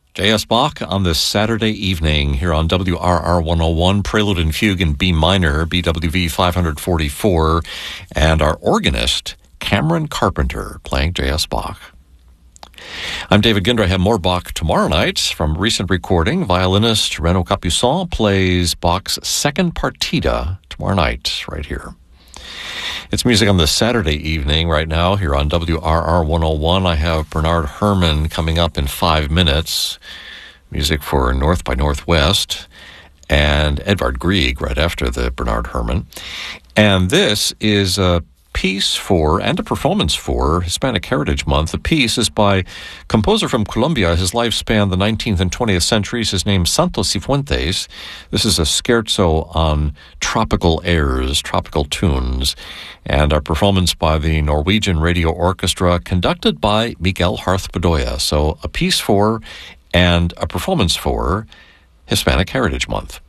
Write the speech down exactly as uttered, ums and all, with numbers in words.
J S. Bach on this Saturday evening here on W R R one oh one, Prelude and Fugue in B minor, B W V five forty-four, and our organist, Cameron Carpenter, playing J S. Bach. I'm David Ginder. I have more Bach tomorrow night. From recent recording, violinist Renaud Capuçon plays Bach's second partita tomorrow night, right here. It's music on this Saturday evening right now here on W R R one oh one. I have Bernard Herrmann coming up in five minutes. Music for North by Northwest. And Edvard Grieg right after the Bernard Herrmann. And this is a piece for, and a performance for, Hispanic Heritage Month. The piece is by composer from Colombia. His life spanned the nineteenth and twentieth centuries. His name, Santos Cifuentes. This is a scherzo on tropical airs, tropical tunes, and a performance by the Norwegian Radio Orchestra, conducted by Miguel Harth Bedoya. So a piece for and a performance for Hispanic Heritage Month.